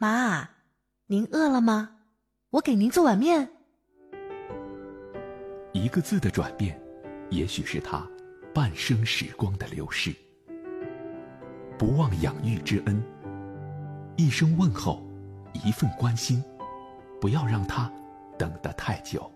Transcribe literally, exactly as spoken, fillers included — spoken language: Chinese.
妈，您饿了吗？我给您做碗面。 一个字的转变，也许是他半生时光的流逝。不忘养育之恩，一声问候，一份关心，不要让他等得太久。